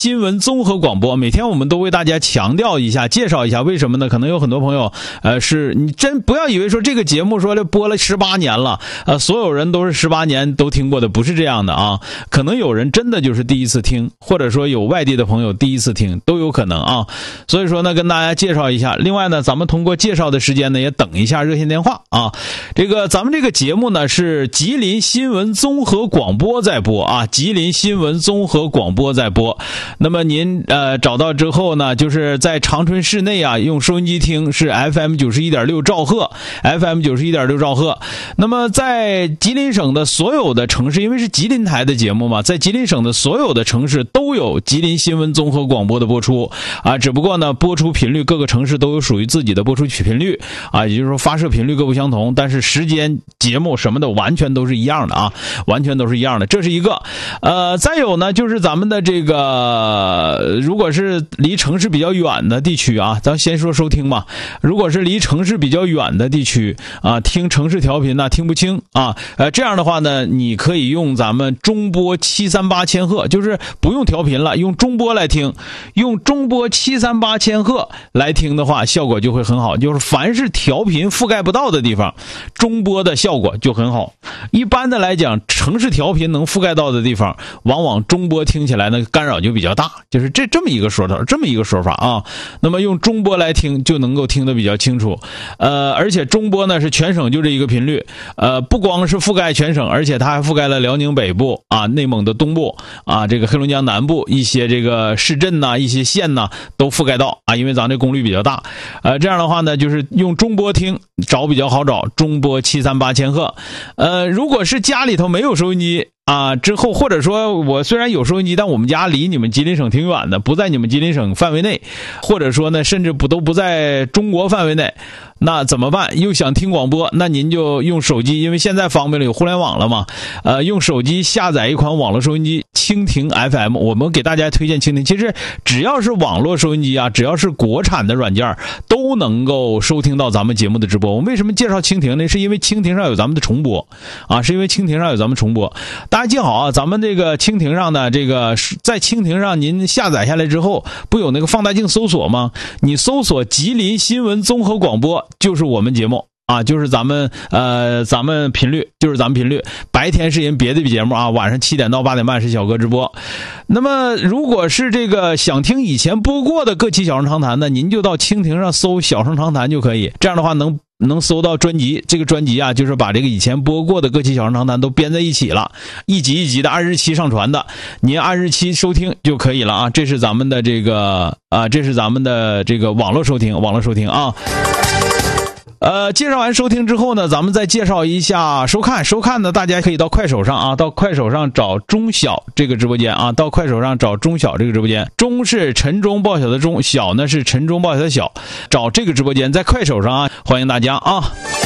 新闻综合广播，每天我们都为大家强调一下，介绍一下，为什么呢？可能有很多朋友，是你真不要以为说这个节目说播了18年了，所有人都是18年都听过的，不是这样的啊。可能有人真的就是第一次听，或者说有外地的朋友第一次听，都有可能啊。所以说呢，跟大家介绍一下。另外呢，咱们通过介绍的时间呢，也等一下热线电话啊。咱们这个节目呢是吉林新闻综合广播在播啊，吉林新闻综合广播在播。那么您找到之后呢，就是在长春市内啊，用收音机听是 FM 91.6兆赫 ，FM 91.6兆赫。那么在吉林省的所有的城市，因为是吉林台的节目嘛，在吉林省的所有的城市都有吉林新闻综合广播的播出啊，只不过呢，播出频率各个城市都有属于自己的播出频率啊，也就是说发射频率各不相同，但是时间、节目什么的完全都是一样的啊，完全都是一样的，这是一个。再有呢，就是咱们的这个，如果是离城市比较远的地区啊，咱先说收听嘛。如果是离城市比较远的地区啊，听城市调频呢听不清啊，这样的话呢，你可以用咱们中波738千赫，就是不用调频了，用中波来听，用中波738千赫来听的话，效果就会很好。就是凡是调频覆盖不到的地方，中波的效果就很好。一般的来讲，城市调频能覆盖到的地方，往往中波听起来呢干扰就比较大，就是这么一个说法啊。那么用中波来听就能够听得比较清楚。而且中波呢是全省就这一个频率，不光是覆盖全省，而且它还覆盖了辽宁北部啊、内蒙的东部啊、这个黑龙江南部一些这个市镇呐、一些县呐都覆盖到啊，因为咱这功率比较大。这样的话呢，就是用中波听找比较好找，中波738千赫。如果是家里头没有收音机啊，之后或者说我虽然有收音机，但我们家离你们吉林省挺远的，不在你们吉林省范围内，或者说呢甚至都不在中国范围内，那怎么办？又想听广播，那您就用手机，因为现在方便了，有互联网了嘛，用手机下载一款网络收音机蜻蜓 FM， 我们给大家推荐蜻蜓。其实只要是网络收音机啊，只要是国产的软件都能够收听到咱们节目的直播。我们为什么介绍蜻蜓呢？是因为蜻蜓上有咱们的重播啊，是因为蜻蜓上有咱们重播。大家记好啊，咱们这个蜻蜓上呢，这个在蜻蜓上您下载下来之后，不有那个放大镜搜索吗？你搜索吉林新闻综合广播，就是我们节目啊，就是咱们频率，就是咱们频率。白天是人别的节目啊，晚上7点到8点半是小哥直播。那么如果是这个想听以前播过的各期小声长谈呢，您就到蜻蜓上搜小声长谈就可以。这样的话能搜到专辑，这个专辑啊，就是把这个以前播过的各期小声长谈都编在一起了，一集一集的按日期上传的，您按日期收听就可以了啊。这是咱们的这个网络收听啊。介绍完收听之后呢，咱们再介绍一下收看呢，大家可以到快手上啊，到快手上找中小这个直播间啊，到快手上找中小这个直播间，中是晨钟报晓的钟，小呢是晨钟报晓的小，找这个直播间在快手上啊，欢迎大家啊。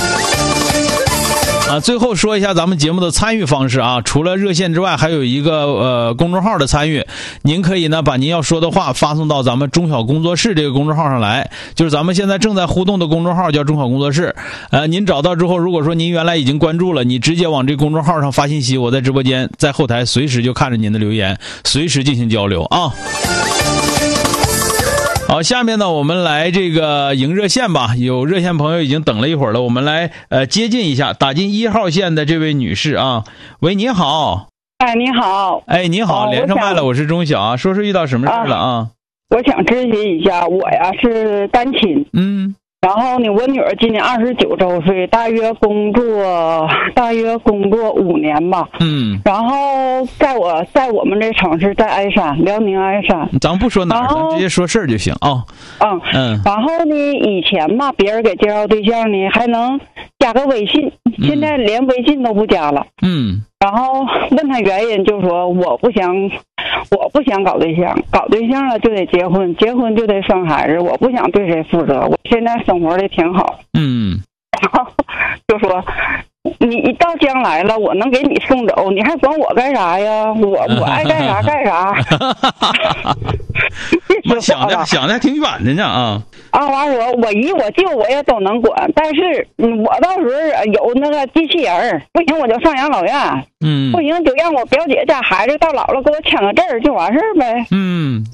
最后说一下咱们节目的参与方式啊，除了热线之外，还有一个公众号的参与。您可以呢把您要说的话发送到咱们中小工作室这个公众号上来，就是咱们现在正在互动的公众号叫中小工作室。您找到之后，如果说您原来已经关注了，你直接往这公众号上发信息，我在直播间在后台随时就看着您的留言，随时进行交流啊。好，下面呢我们来这个迎热线吧，有热线朋友已经等了一会儿了，我们来接近一下，打进1号线的这位女士啊。喂，你好。 哎，你好。 哎，你好，连上麦了，我是钟晓啊，说说遇到什么事了啊？ 我想咨询一下，我呀是单亲，然后呢，我女儿今年29周岁，大约工作5年吧。然后在我们这城市，在鞍山，辽宁鞍山。 咱不说哪儿，咱直接说事儿就行啊。 然后呢，以前吧，别人给介绍对象呢，还能加个微信，现在连微信都不加了。然后问他原因，就说我不想搞对象，搞对象了就得结婚，结婚就得生孩子，我不想对谁负责，我现在生活的挺好。然后就说你到将来了，我能给你送走，你还管我干啥呀？我爱干啥干啥。 我想的还挺远的呢啊。 二娃说，我姨我舅我也都能管，但是我到时候有那个机器人，不行我就上养老院，不行就让我表姐家孩子到老了给我签个字就完事儿呗。